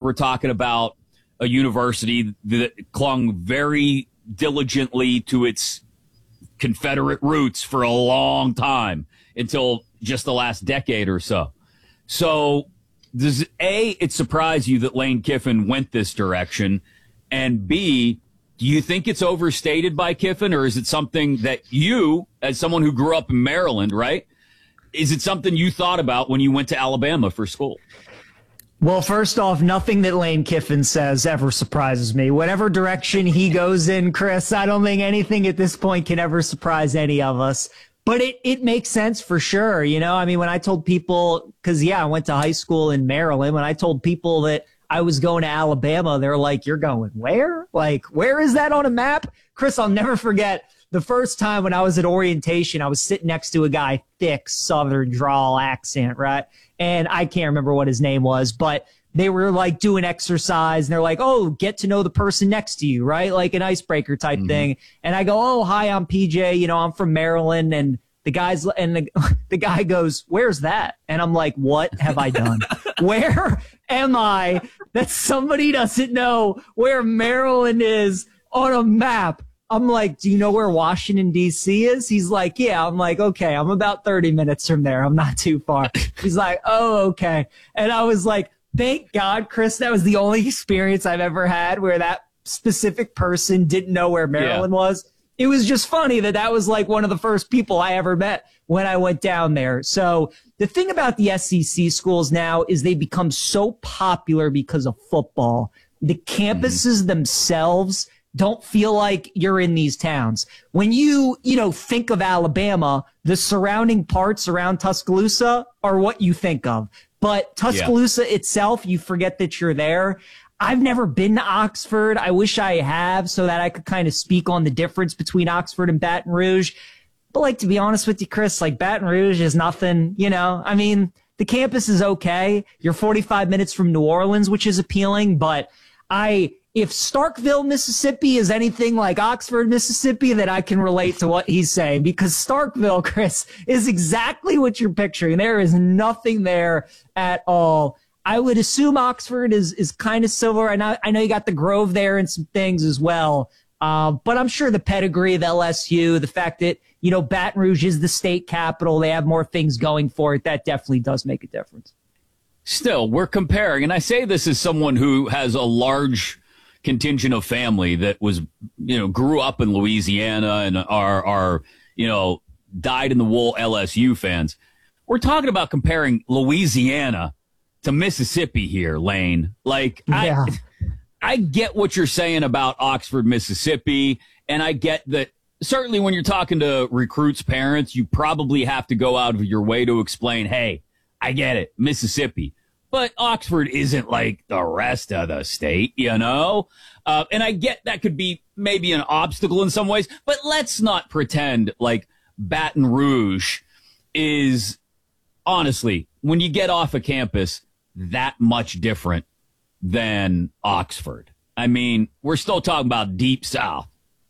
we're talking about a university that clung very diligently to its Confederate roots for a long time until just the last decade or so. So does A, it surprise you that Lane Kiffin went this direction? And B, do you think it's overstated by Kiffin, or is it something that you, as someone who grew up in Maryland, right? Is it something you thought about when you went to Alabama for school? Well, first off, nothing that Lane Kiffin says ever surprises me. Whatever direction he goes in, Chris, I don't think anything at this point can ever surprise any of us. But it makes sense for sure. You know, I mean, when I told people, because, I went to high school in Maryland, when I told people that I was going to Alabama, they're like, you're going where? Like, where is that on a map? Chris, I'll never forget the first time when I was at orientation, I was sitting next to a guy, thick Southern drawl accent, right? And I can't remember what his name was, but they were like doing exercise and they're like, oh, get to know the person next to you, right? Like an icebreaker type thing. And I go, oh, hi, I'm PJ. You know, I'm from Maryland. And the guy goes, where's that? And I'm like, what have I done? Where am I that somebody doesn't know where Maryland is on a map? I'm like, do you know where Washington, D.C. is? He's like, yeah. I'm like, okay, I'm about 30 minutes from there. I'm not too far. He's like, oh, okay. And I was like, thank God, Chris, that was the only experience I've ever had where that specific person didn't know where Maryland was. It was just funny that was like one of the first people I ever met when I went down there. So the thing about the SEC schools now is they become so popular because of football. The campuses themselves don't feel like you're in these towns. When you think of Alabama, the surrounding parts around Tuscaloosa are what you think of. But Tuscaloosa itself, you forget that you're there. I've never been to Oxford. I wish I have so that I could kind of speak on the difference between Oxford and Baton Rouge. But like, to be honest with you, Chris, like Baton Rouge is nothing, I mean, the campus is okay. You're 45 minutes from New Orleans, which is appealing, but if Starkville, Mississippi is anything like Oxford, Mississippi, then I can relate to what he's saying, because Starkville, Chris, is exactly what you're picturing. There is nothing there at all. I would assume Oxford is kind of similar. I know you got the Grove there and some things as well. But I'm sure the pedigree of LSU, the fact that, Baton Rouge is the state capital, they have more things going for it, that definitely does make a difference. Still, we're comparing, and I say this as someone who has a large contingent of family that was, grew up in Louisiana and are dyed in the wool LSU fans. We're talking about comparing Louisiana to Mississippi here, Lane. Like, yeah. I get what you're saying about Oxford, Mississippi, and I get that certainly when you're talking to recruits' parents, you probably have to go out of your way to explain, hey, I get it, Mississippi. But Oxford isn't like the rest of the state, And I get that could be maybe an obstacle in some ways, but let's not pretend like Baton Rouge is, honestly, when you get off a campus, that much different than Oxford. I mean, we're still talking about deep south.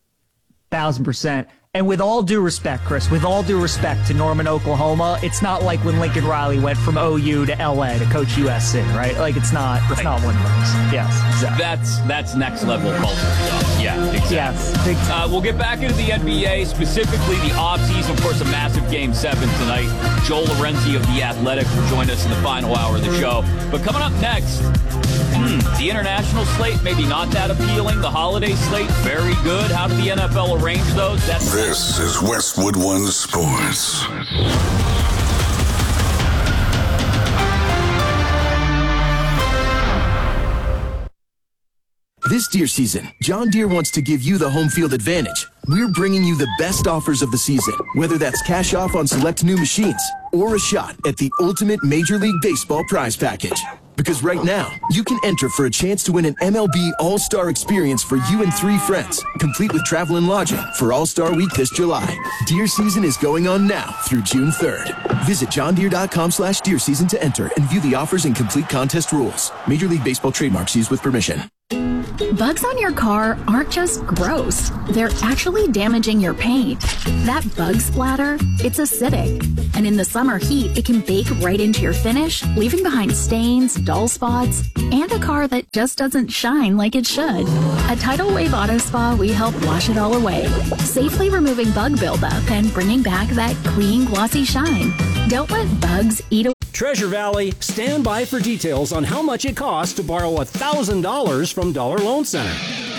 1,000%. And with all due respect, Chris, with all due respect to Norman, Oklahoma, it's not like when Lincoln Riley went from OU to LA to coach USC, right? Like it's not one of those. Yes, exactly. That's next level culture stuff. Yeah, exactly. Yes. We'll get back into the NBA, specifically the offseason. Of course, a massive Game 7 tonight. Joel Lorenzi of The Athletic will join us in the final hour of the show. But coming up next, the international slate, maybe not that appealing. The holiday slate, very good. How did the NFL arrange those? This is Westwood One Sports. This Deere season, John Deere wants to give you the home field advantage. We're bringing you the best offers of the season, whether that's cash off on select new machines or a shot at the ultimate Major League Baseball prize package. Because right now, you can enter for a chance to win an MLB All-Star experience for you and 3 friends, complete with travel and lodging for All-Star Week this July. Deere season is going on now through June 3rd. Visit johndeere.com/Deere season to enter and view the offers and complete contest rules. Major League Baseball trademarks used with permission. Bugs on your car aren't just gross. They're actually damaging your paint. That bug splatter, it's acidic. And in the summer heat, it can bake right into your finish, leaving behind stains, dull spots, and a car that just doesn't shine like it should. At Tidal Wave Auto Spa, we help wash it all away, safely removing bug buildup and bringing back that clean, glossy shine. Don't let bugs eat away. Treasure Valley, stand by for details on how much it costs to borrow $1,000 from Dollar Loan Center.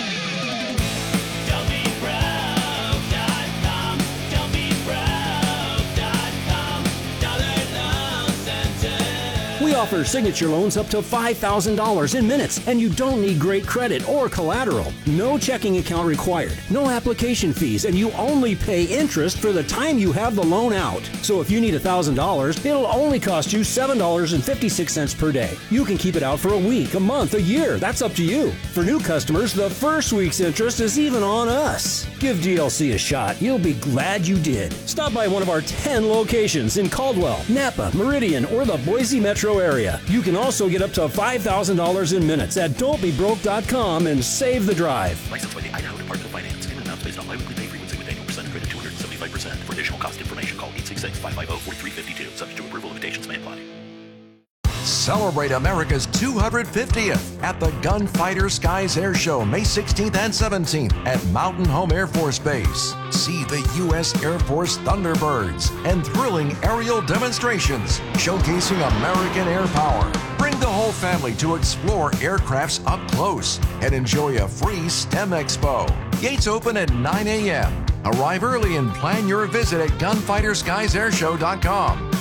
We offer signature loans up to $5,000 in minutes, and you don't need great credit or collateral. No checking account required, no application fees, and you only pay interest for the time you have the loan out. So if you need $1,000, it'll only cost you $7.56 per day. You can keep it out for a week, a month, a year. That's up to you. For new customers, the first week's interest is even on us. Give DLC a shot. You'll be glad you did. Stop by one of our 10 locations in Caldwell, Napa, Meridian, or the Boise metro area. You can also get up to $5,000 in minutes at don'tbebroke.com and save the drive. Licensed by the Idaho Department of Finance. Payment amounts based on biweekly pay frequency with annual percent credit 275%. For additional cost information, call 866-550-4352. Subject to approval, limitations may apply. Celebrate America's 250th at the Gunfighter Skies Air Show, May 16th and 17th at Mountain Home Air Force Base. See the U.S. Air Force Thunderbirds and thrilling aerial demonstrations showcasing American air power. Bring the whole family to explore aircrafts up close and enjoy a free STEM Expo. Gates open at 9 a.m. Arrive early and plan your visit at gunfighterskiesairshow.com.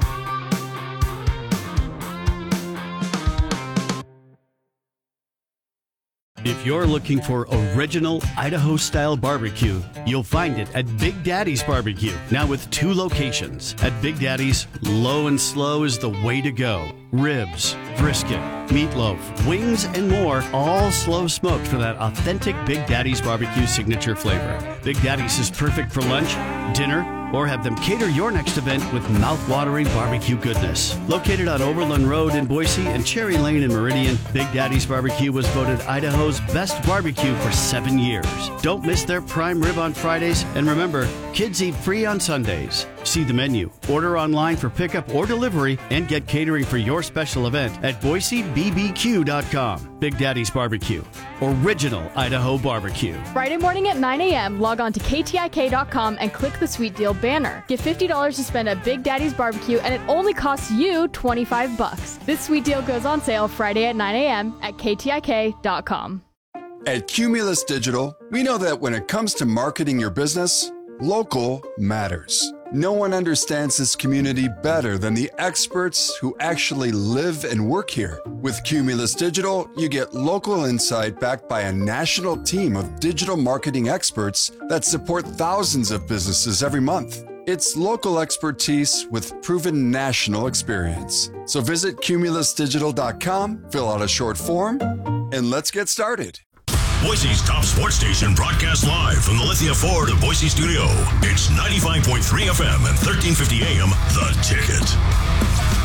If you're looking for original Idaho-style barbecue, you'll find it at Big Daddy's Barbecue, now with 2 locations. At Big Daddy's, low and slow is the way to go. Ribs, brisket, meatloaf, wings, and more, all slow smoked for that authentic Big Daddy's Barbecue signature flavor. Big Daddy's is perfect for lunch, dinner, or have them cater your next event with mouth-watering barbecue goodness. Located on Overland Road in Boise and Cherry Lane in Meridian, Big Daddy's Barbecue was voted Idaho's best barbecue for 7 years. Don't miss their prime rib on Fridays, and remember, kids eat free on Sundays. See the menu, order online for pickup or delivery, and get catering for your special event at BoiseBBQ.com. Big Daddy's Barbecue, original Idaho barbecue. Friday morning at 9 a.m., log on to KTIK.com and click the Sweet Deal banner. Get $50 to spend at Big Daddy's Barbecue, and it only costs you $25. This sweet deal goes on sale Friday at 9 a.m. at KTIK.com. At Cumulus Digital, we know that when it comes to marketing your business, local matters. No one understands this community better than the experts who actually live and work here. With Cumulus Digital, you get local insight backed by a national team of digital marketing experts that support thousands of businesses every month. It's local expertise with proven national experience. So visit cumulusdigital.com, fill out a short form, and let's get started. Boise's top sports station broadcasts live from the Lithia Ford of Boise studio. It's 95.3 FM and 1350 AM, The Ticket.